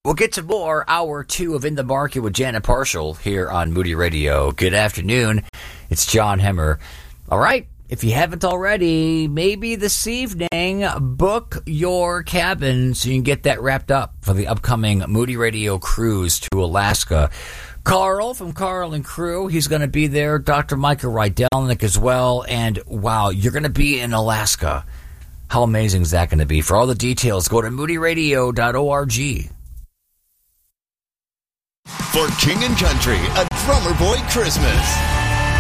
We'll get to more Hour 2 of In the Market with Janet Parshall here on Moody Radio. Good afternoon. It's John Hemmer. All right. If you haven't already, maybe this evening, book your cabin so you can get that wrapped up for the upcoming Moody Radio cruise to Alaska. Carl from Carl and Crew, he's going to be there. Dr. Micah Rydelnik as well. And wow, you're going to be in Alaska. How amazing is that going to be? For all the details, go to moodyradio.org. For King & Country, a Drummer Boy Christmas.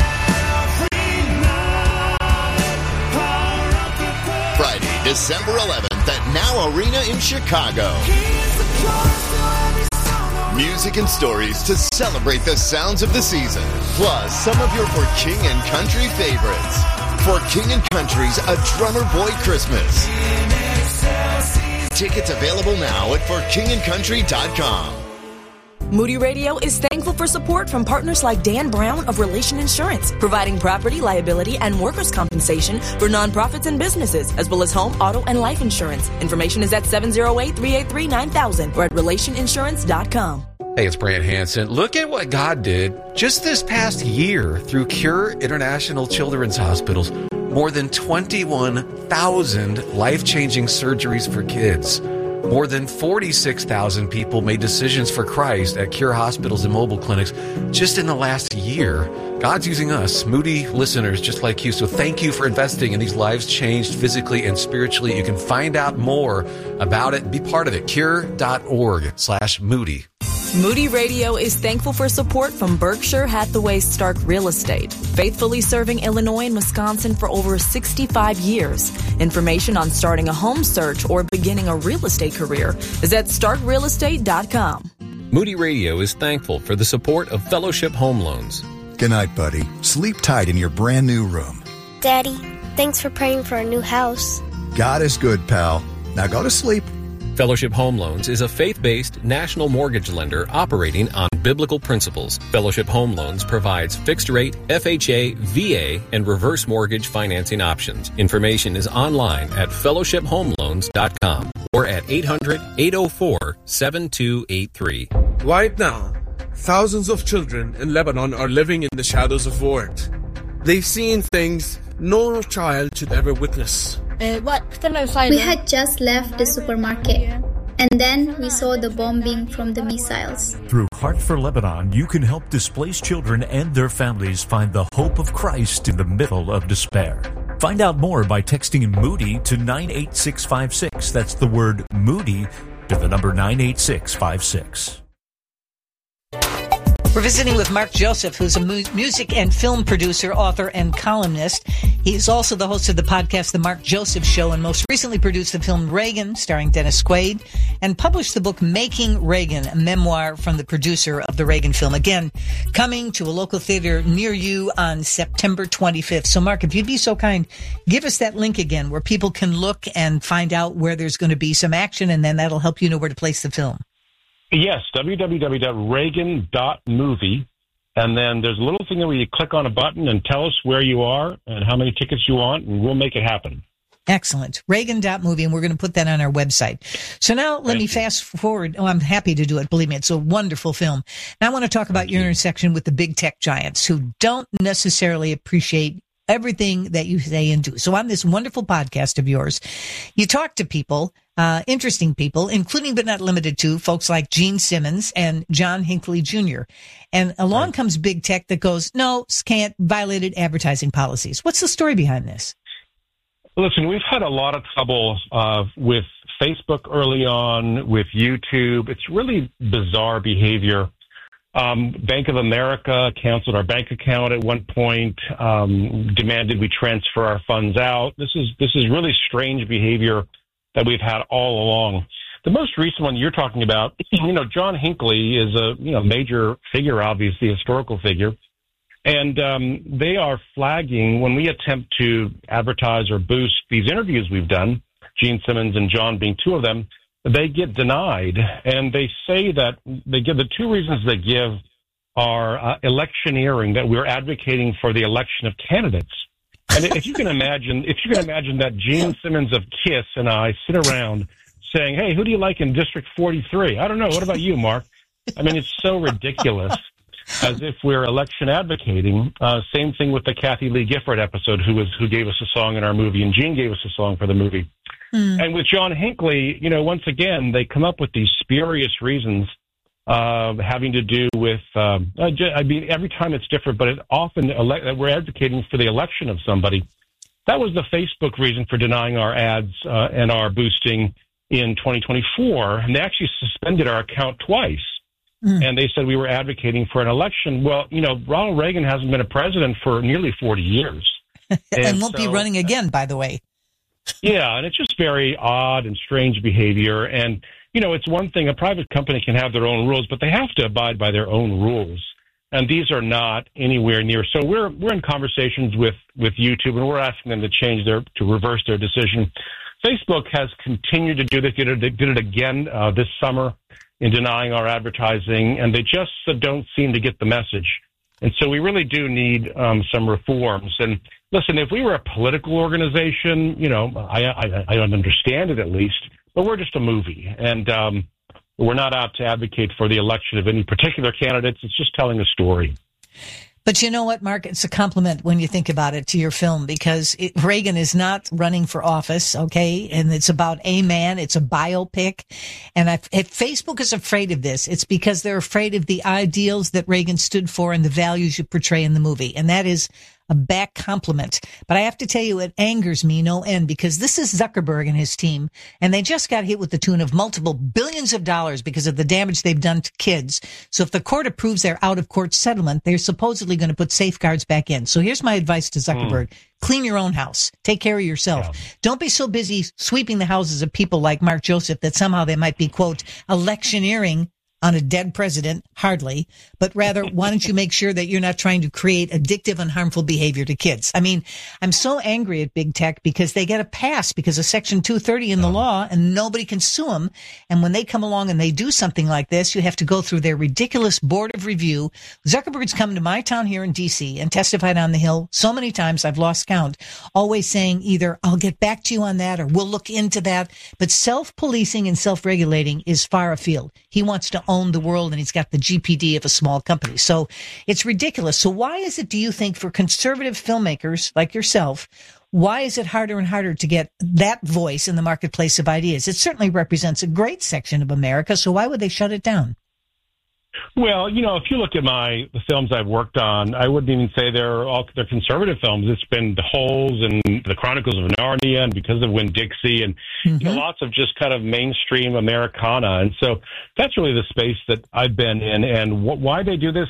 Friday, December 11th at Now Arena in Chicago. Music and stories to celebrate the sounds of the season, plus some of your For King & Country favorites. For King & Country's A Drummer Boy Christmas. Tickets available now at forkingandcountry.com. Moody Radio is thankful for support from partners like Dan Brown of Relation Insurance, providing property, liability, and workers' compensation for nonprofits and businesses, as well as home, auto, and life insurance. Information is at 708-383-9000 or at relationinsurance.com. Hey, it's Brant Hansen. Look at what God did just this past year through Cure International Children's Hospitals. More than 21,000 life-changing surgeries for kids. More than 46,000 people made decisions for Christ at Cure hospitals and mobile clinics just in the last year. God's using us, Moody listeners just like you. So thank you for investing in these lives changed physically and spiritually. You can find out more about it. Be part of it. Cure.org/Moody. Moody Radio is thankful for support from Berkshire Hathaway Stark Real Estate, faithfully serving Illinois and Wisconsin for over 65 years. Information on starting a home search or beginning a real estate career is at starkrealestate.com. Moody Radio is thankful for the support of Fellowship Home Loans. Good night, buddy. Sleep tight in your brand new room. Daddy, thanks for praying for a new house. God is good, pal. Now go to sleep. Fellowship Home Loans is a faith-based national mortgage lender operating on biblical principles. Fellowship Home Loans provides fixed-rate, FHA, VA, and reverse mortgage financing options. Information is online at fellowshiphomeloans.com or at 800-804-7283. Right now, thousands of children in Lebanon are living in the shadows of war. They've seen things no child should ever witness. We had just left the supermarket, and then we saw the bombing from the missiles. Through Heart for Lebanon, you can help displaced children and their families find the hope of Christ in the middle of despair. Find out more by texting Moody to 98656. That's the word Moody to the number 98656. We're visiting with Mark Joseph, who's a music and film producer, author, and columnist. He's also the host of the podcast, The Mark Joseph Show, and most recently produced the film Reagan, starring Dennis Quaid, and published the book Making Reagan, a memoir from the producer of the Reagan film. Again, coming to a local theater near you on September 25th. So, Mark, if you'd be so kind, give us that link again where people can look and find out where there's going to be some action, and then that'll help you know where to place the film. Yes, www.reagan.movie. And then there's a little thing where you click on a button and tell us where you are and how many tickets you want, and we'll make it happen. Excellent. Reagan.movie, and we're going to put that on our website. So now let me fast forward. Oh, I'm happy to do it. Believe me, it's a wonderful film. Now I want to talk about your intersection with the big tech giants who don't necessarily appreciate everything that you say and do. So on this wonderful podcast of yours, you talk to people, interesting people, including but not limited to folks like Gene Simmons and John Hinckley Jr. And along comes big tech that goes, no, can't, violated advertising policies. What's the story behind this? Listen, we've had a lot of trouble with Facebook early on, with YouTube. It's really bizarre behavior. Bank of America canceled our bank account at one point, demanded we transfer our funds out. This is really strange behavior that we've had all along. The most recent one you're talking about, John Hinckley is a major figure, obviously a historical figure, and they are flagging when we attempt to advertise or boost these interviews we've done, Gene Simmons and John being two of them. They get denied, and they say that they give the two reasons they give are electioneering, that we're advocating for the election of candidates. And if you can imagine that Gene Simmons of KISS and I sit around saying, hey, who do you like in District 43? I don't know. What about you, Mark? I mean, it's so ridiculous, as if we're election advocating. Same thing with the Kathy Lee Gifford episode, who gave us a song in our movie, and Gene gave us a song for the movie. And with John Hinckley, once again, they come up with these spurious reasons having to do with, every time it's different, but it often, we're advocating for the election of somebody. That was the Facebook reason for denying our ads and our boosting in 2024. And they actually suspended our account twice. And they said we were advocating for an election. Well, Ronald Reagan hasn't been a president for nearly 40 years. and won't be running again, by the way. Yeah, and it's just very odd and strange behavior. And, it's one thing, a private company can have their own rules, but they have to abide by their own rules. And these are not anywhere near. So we're in conversations with YouTube, and we're asking them to reverse their decision. Facebook has continued to do this, did it again this summer in denying our advertising, and they just don't seem to get the message. And so we really do need some reforms. And listen, if we were a political organization, I don't understand it at least, but we're just a movie. And we're not out to advocate for the election of any particular candidates. It's just telling a story. But you know what, Mark? It's a compliment when you think about it to your film, because Reagan is not running for office, okay? And it's about a man. It's a biopic. And if Facebook is afraid of this, it's because they're afraid of the ideals that Reagan stood for and the values you portray in the movie. And that is a back compliment. But I have to tell you, it angers me no end, because this is Zuckerberg and his team, and they just got hit with the tune of multiple billions of dollars because of the damage they've done to kids. So if the court approves their out-of-court settlement, they're supposedly going to put safeguards back in. So here's my advice to Zuckerberg. Clean your own house. Take care of yourself. Yeah. Don't be so busy sweeping the houses of people like Mark Joseph that somehow they might be, quote, electioneering on a dead president. Hardly. But rather, why don't you make sure that you're not trying to create addictive and harmful behavior to kids? I mean, I'm so angry at big tech because they get a pass because of Section 230 in the law, and nobody can sue them. And when they come along and they do something like this, you have to go through their ridiculous board of review. Zuckerberg's come to my town here in D.C. and testified on the Hill so many times I've lost count, always saying either I'll get back to you on that or we'll look into that. But self-policing and self-regulating is far afield. He wants to own the world, and he's got the GPD of a small company. So it's ridiculous. So why is it, do you think, for conservative filmmakers like yourself, why is it harder and harder to get that voice in the marketplace of ideas? It certainly represents a great section of America, so why would they shut it down? Well, if you look at the films I've worked on, I wouldn't even say they're conservative films. It's been The Holes and The Chronicles of Narnia and Because of Winn-Dixie and lots of just kind of mainstream Americana. And so that's really the space that I've been in. And why they do this,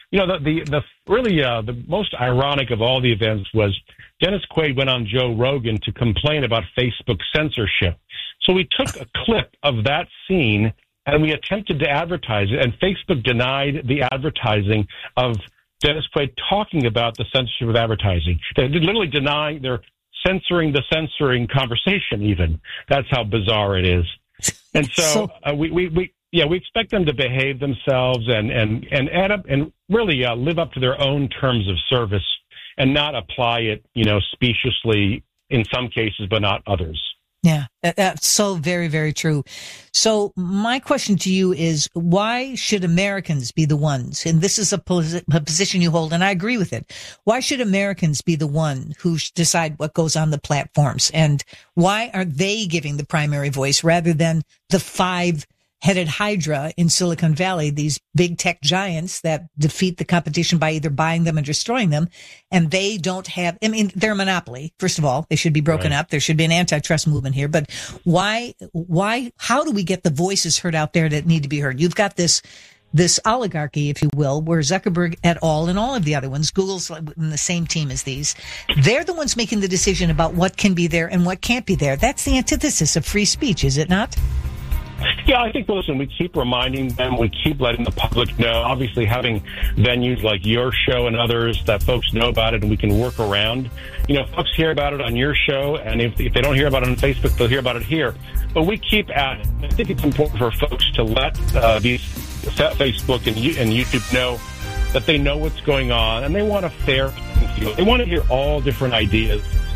the most ironic of all the events was Dennis Quaid went on Joe Rogan to complain about Facebook censorship. So we took a clip of that scene and we attempted to advertise it, and Facebook denied the advertising of Dennis Quaid talking about the censorship of advertising. They're literally denying, they're censoring the censoring conversation even. That's how bizarre it is. And so we expect them to behave themselves and add up and really live up to their own terms of service and not apply it, speciously in some cases, but not others. Yeah, that's so very, very true. So my question to you is, why should Americans be the ones, and this is a position you hold, and I agree with it, why should Americans be the one who decide what goes on the platforms? And why are they giving the primary voice rather than the five-headed hydra in Silicon Valley, these big tech giants that defeat the competition by either buying them and destroying them? And they don't have, they're a monopoly. First of all, they should be broken up. There should be an antitrust movement here. But how do we get the voices heard out there that need to be heard? You've got this oligarchy, if you will, where Zuckerberg et al. And all of the other ones, Google's in the same team as these, they're the ones making the decision about what can be there and what can't be there. That's the antithesis of free speech, is it not? Yeah, I think, listen, we keep reminding them, we keep letting the public know, obviously having venues like your show and others that folks know about it and we can work around. Folks hear about it on your show, and if they don't hear about it on Facebook, they'll hear about it here. But we keep at it. I think it's important for folks to let these Facebook and YouTube know that they know what's going on, and they want a fair field. They want to hear all different ideas.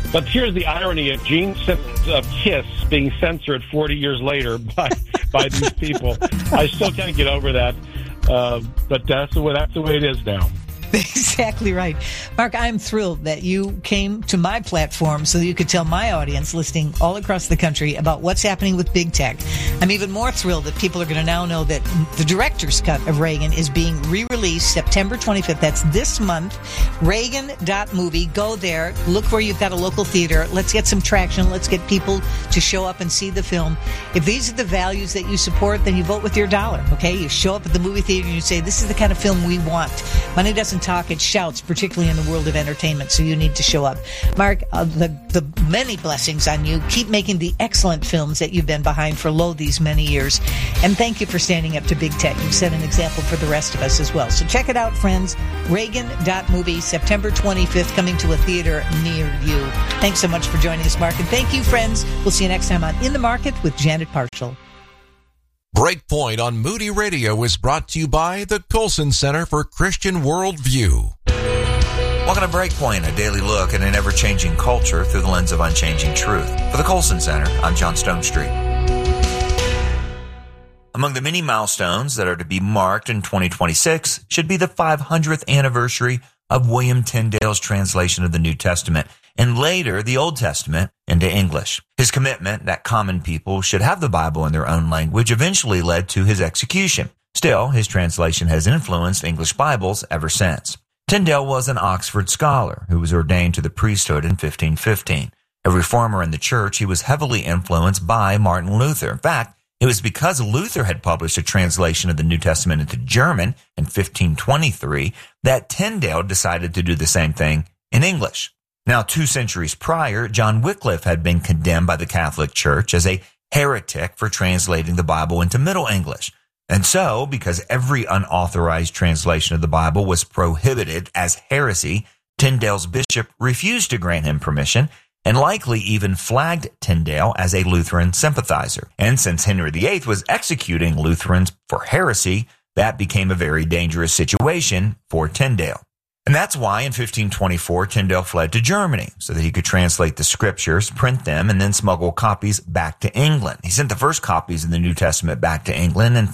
But here's the irony of Gene Simmons' Kiss being censored 40 years later by these people. I still can't get over that, but that's the way it is now. Exactly right. Mark, I'm thrilled that you came to my platform so that you could tell my audience listening all across the country about what's happening with big tech. I'm even more thrilled that people are going to now know that the director's cut of Reagan is being re-released September 25th. That's this month. Reagan.movie. Go there. Look where you've got a local theater. Let's get some traction. Let's get people to show up and see the film. If these are the values that you support, then you vote with your dollar, okay? You show up at the movie theater and you say, this is the kind of film we want. Money doesn't talk, it shouts, particularly in the world of entertainment, so you need to show up. Mark, the many blessings on you. Keep making the excellent films that you've been behind for these many years. And thank you for standing up to big tech. You've set an example for the rest of us as well. So check it out, friends. Reagan.movie, September 25th, coming to a theater near you. Thanks so much for joining us, Mark. And thank you, friends. We'll see you next time on In the Market with Janet Parshall. Breakpoint on Moody Radio is brought to you by the Colson Center for Christian Worldview. Welcome to Breakpoint, a daily look at an ever-changing culture through the lens of unchanging truth. For the Colson Center, I'm John Stonestreet. Among the many milestones that are to be marked in 2026 should be the 500th anniversary of William Tyndale's translation of the New Testament, and later the Old Testament into English. His commitment that common people should have the Bible in their own language eventually led to his execution. Still, his translation has influenced English Bibles ever since. Tyndale was an Oxford scholar who was ordained to the priesthood in 1515. A reformer in the church, he was heavily influenced by Martin Luther. In fact, it was because Luther had published a translation of the New Testament into German in 1523 that Tyndale decided to do the same thing in English. Now, 2 centuries prior, John Wycliffe had been condemned by the Catholic Church as a heretic for translating the Bible into Middle English. And so, because every unauthorized translation of the Bible was prohibited as heresy, Tyndale's bishop refused to grant him permission and likely even flagged Tyndale as a Lutheran sympathizer. And since Henry VIII was executing Lutherans for heresy, that became a very dangerous situation for Tyndale. And that's why in 1524, Tyndale fled to Germany so that he could translate the scriptures, print them, and then smuggle copies back to England. He sent the first copies of the New Testament back to England in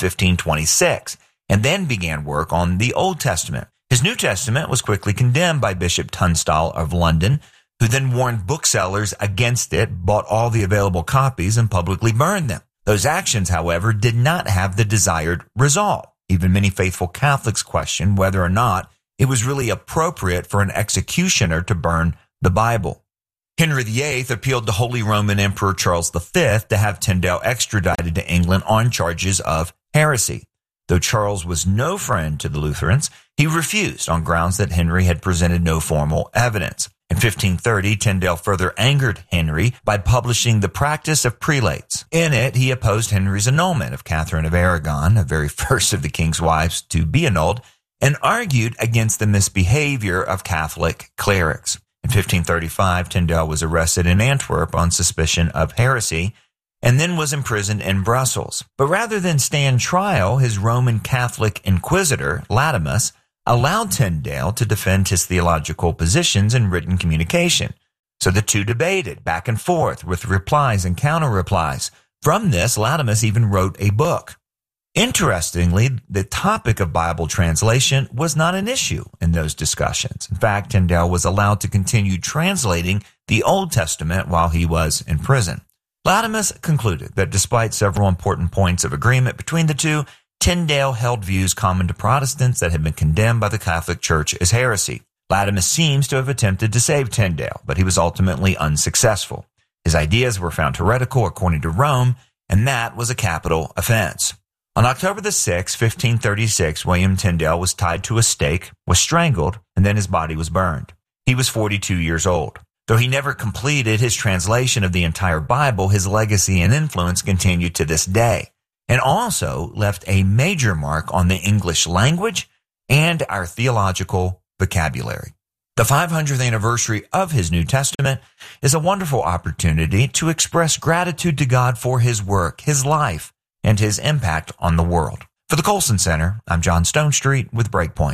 1526 and then began work on the Old Testament. His New Testament was quickly condemned by Bishop Tunstall of London, who then warned booksellers against it, bought all the available copies, and publicly burned them. Those actions, however, did not have the desired result. Even many faithful Catholics questioned whether or not it was really appropriate for an executioner to burn the Bible. Henry VIII appealed to Holy Roman Emperor Charles V to have Tyndale extradited to England on charges of heresy. Though Charles was no friend to the Lutherans, he refused on grounds that Henry had presented no formal evidence. In 1530, Tyndale further angered Henry by publishing The Practice of Prelates. In it, he opposed Henry's annulment of Catherine of Aragon, the very first of the king's wives to be annulled, and argued against the misbehavior of Catholic clerics. In 1535, Tyndale was arrested in Antwerp on suspicion of heresy and then was imprisoned in Brussels. But rather than stand trial, his Roman Catholic inquisitor, Latimus, allowed Tyndale to defend his theological positions in written communication. So the two debated back and forth with replies and counter-replies. From this, Latimus even wrote a book. Interestingly, the topic of Bible translation was not an issue in those discussions. In fact, Tyndale was allowed to continue translating the Old Testament while he was in prison. Latimus concluded that despite several important points of agreement between the two, Tyndale held views common to Protestants that had been condemned by the Catholic Church as heresy. Latimus seems to have attempted to save Tyndale, but he was ultimately unsuccessful. His ideas were found heretical according to Rome, and that was a capital offense. On October the 6th, 1536, William Tyndale was tied to a stake, was strangled, and then his body was burned. He was 42 years old. Though he never completed his translation of the entire Bible, his legacy and influence continued to this day, and also left a major mark on the English language and our theological vocabulary. The 500th anniversary of his New Testament is a wonderful opportunity to express gratitude to God for his work, his life, and his impact on the world. For the Colson Center, I'm John Stonestreet with Breakpoint.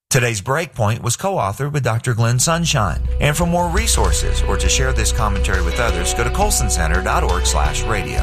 Today's Breakpoint was co-authored with Dr. Glenn Sunshine. And for more resources or to share this commentary with others, go to colsoncenter.org/radio.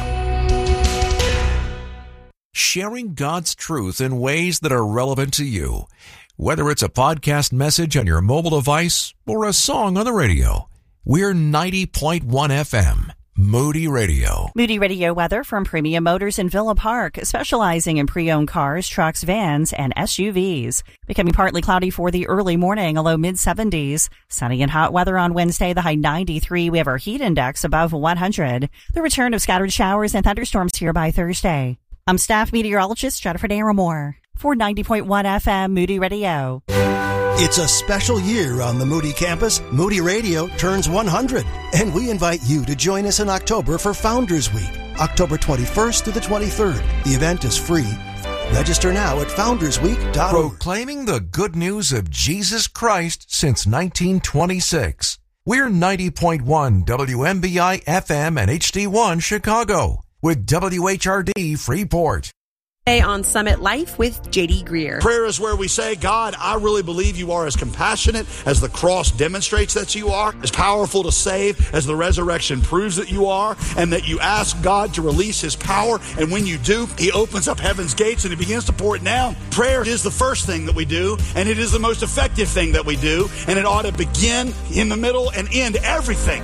Sharing God's truth in ways that are relevant to you. Whether it's a podcast message on your mobile device or a song on the radio, we're 90.1 FM. Moody Radio. Moody Radio weather from Premium Motors in Villa Park, specializing in pre-owned cars, trucks, vans, and SUVs. Becoming partly cloudy for the early morning, a low mid-70s. Sunny and hot weather on Wednesday, the high 93. We have our heat index above 100. The return of scattered showers and thunderstorms here by Thursday. I'm staff meteorologist Jennifer Daramore for 90.1 FM Moody Radio. It's a special year on the Moody campus. Moody Radio turns 100, and we invite you to join us in October for Founders Week, October 21st to the 23rd. The event is free. Register now at foundersweek.org. Proclaiming the good news of Jesus Christ since 1926. We're 90.1 WMBI FM and HD1 Chicago with WHRD Freeport. On Summit Life with J.D. Greer. Prayer is where we say, God, I really believe you are as compassionate as the cross demonstrates that you are, as powerful to save as the resurrection proves that you are, and that you ask God to release his power, and when you do, he opens up heaven's gates and he begins to pour it down. Prayer is the first thing that we do, and it is the most effective thing that we do, and it ought to begin in the middle and end everything.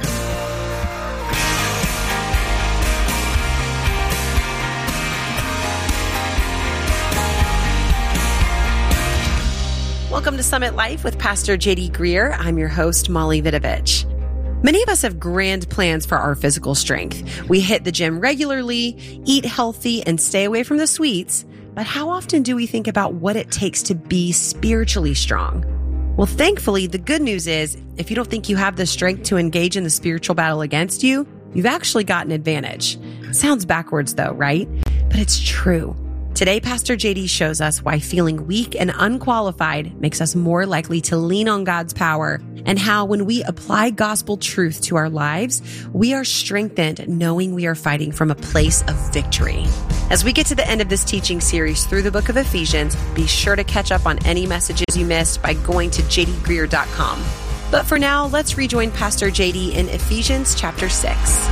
Welcome to Summit Life with Pastor J.D. Greer. I'm your host, Molly Vidovich. Many of us have grand plans for our physical strength. We hit the gym regularly, eat healthy, and stay away from the sweets. But how often do we think about what it takes to be spiritually strong? Well, thankfully, the good news is if you don't think you have the strength to engage in the spiritual battle against you, you've actually got an advantage. Sounds backwards though, right? But it's true. Today, Pastor JD shows us why feeling weak and unqualified makes us more likely to lean on God's power, and how when we apply gospel truth to our lives, we are strengthened knowing we are fighting from a place of victory. As we get to the end of this teaching series through the book of Ephesians, be sure to catch up on any messages you missed by going to jdgreer.com. But for now, let's rejoin Pastor JD in Ephesians chapter 6.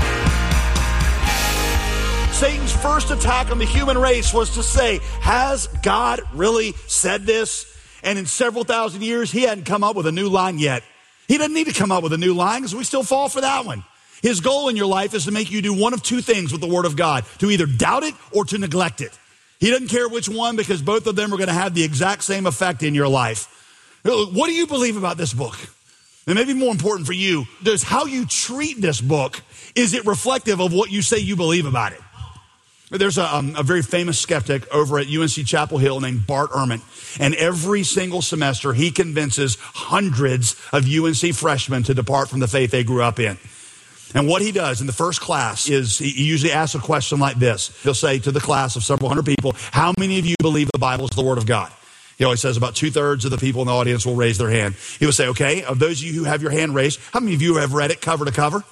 Satan's first attack on the human race was to say, has God really said this? And in several thousand years, he hadn't come up with a new line yet. He doesn't need to come up with a new line because we still fall for that one. His goal in your life is to make you do one of two things with the Word of God, to either doubt it or to neglect it. He doesn't care which one because both of them are going to have the exact same effect in your life. What do you believe about this book? And maybe more important for you, does how you treat this book, is it reflective of what you say you believe about it? There's a very famous skeptic over at UNC Chapel Hill named Bart Ehrman. And every single semester, he convinces hundreds of UNC freshmen to depart from the faith they grew up in. And what he does in the first class is he usually asks a question like this. He'll say to the class of several hundred people, how many of you believe the Bible is the Word of God? He always says about 2/3 of the people in the audience will raise their hand. He will say, okay, of those of you who have your hand raised, how many of you have read it cover to cover?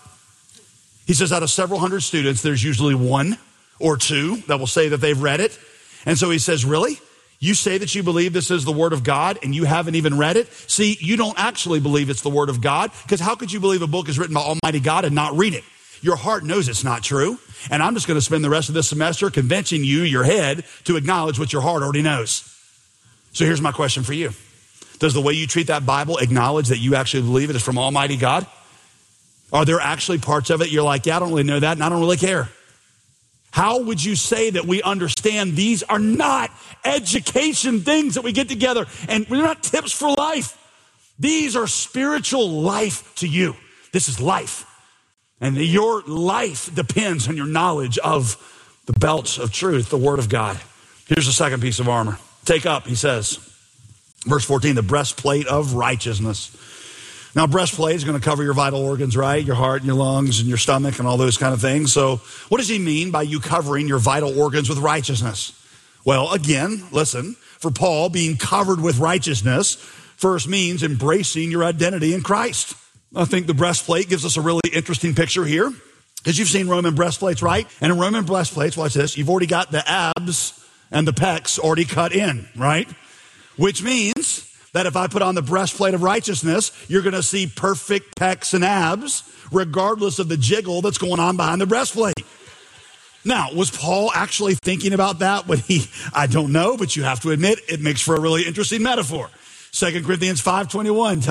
He says out of several hundred students, there's usually one or two that will say that they've read it. And so he says, really? You say that you believe this is the Word of God and you haven't even read it? See, you don't actually believe it's the Word of God, because how could you believe a book is written by Almighty God and not read it? Your heart knows it's not true. And I'm just going to spend the rest of this semester convincing you, your head, to acknowledge what your heart already knows. So here's my question for you. Does the way you treat that Bible acknowledge that you actually believe it is from Almighty God? Are there actually parts of it you're like, yeah, I don't really know that and I don't really care? How would you say that we understand these are not education things that we get together and they're not tips for life? These are spiritual life to you. This is life. And your life depends on your knowledge of the belt of truth, the Word of God. Here's the second piece of armor. Take up, he says, verse 14, the breastplate of righteousness. Now, breastplate is going to cover your vital organs, right? Your heart and your lungs and your stomach and all those kind of things. So what does he mean by you covering your vital organs with righteousness? Well, again, listen, for Paul, being covered with righteousness first means embracing your identity in Christ. I think the breastplate gives us a really interesting picture here, because you've seen Roman breastplates, right? And in Roman breastplates, watch this, you've already got the abs and the pecs already cut in, right? Which means that if I put on the breastplate of righteousness, you're going to see perfect pecs and abs, regardless of the jiggle that's going on behind the breastplate. Now, was Paul actually thinking about that when I don't know, but you have to admit, it makes for a really interesting metaphor. 2 Corinthians 5:21